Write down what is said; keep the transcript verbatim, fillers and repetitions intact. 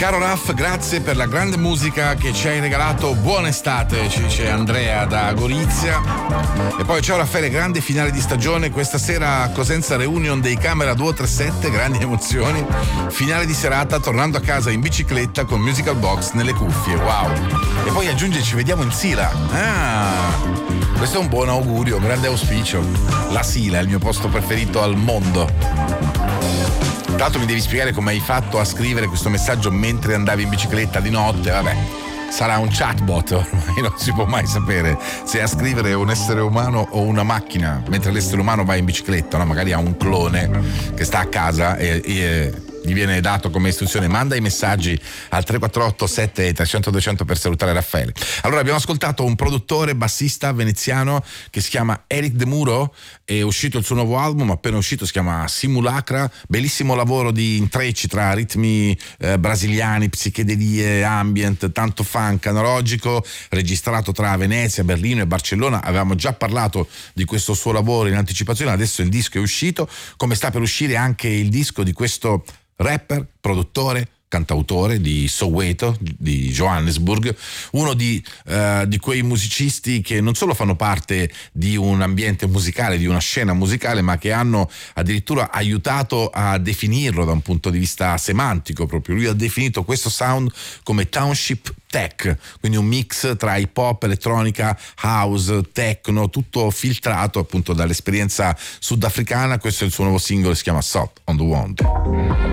Caro Raff, grazie per la grande musica che ci hai regalato. Buona estate, ci dice Andrea da Gorizia. E poi ciao Raffaele, grande finale di stagione. Questa sera a Cosenza reunion dei Camera duecentotrentasette, grandi emozioni. Finale di serata tornando a casa in bicicletta con Musical Box nelle cuffie. Wow. E poi aggiunge ci vediamo in Sila. Ah, questo è un buon augurio, un grande auspicio. La Sila è il mio posto preferito al mondo. Tra l'altro mi devi spiegare come hai fatto a scrivere questo messaggio mentre andavi in bicicletta di notte. Vabbè, sarà un chatbot, ormai non si può mai sapere se a scrivere è un essere umano o una macchina, mentre l'essere umano va in bicicletta, no? Magari ha un clone che sta a casa e, e gli viene dato come istruzione manda i messaggi al tre quattro otto sette trecento duecento per salutare Raffaele. Allora abbiamo ascoltato un produttore bassista veneziano che si chiama Eric De Muro, è uscito il suo nuovo album, appena uscito, si chiama Simulacra, bellissimo lavoro di intrecci tra ritmi eh, brasiliani, psichedelie, ambient, tanto funk analogico, registrato tra Venezia, Berlino e Barcellona. Avevamo già parlato di questo suo lavoro in anticipazione, adesso il disco è uscito, come sta per uscire anche il disco di questo rapper, produttore, cantautore di Soweto, di Johannesburg, uno di, uh, di quei musicisti che non solo fanno parte di un ambiente musicale, di una scena musicale, ma che hanno addirittura aiutato a definirlo da un punto di vista semantico. Proprio lui ha definito questo sound come township tech, quindi un mix tra hip hop, elettronica, house, techno, tutto filtrato appunto dall'esperienza sudafricana. Questo è il suo nuovo singolo, si chiama Salt on the Wand.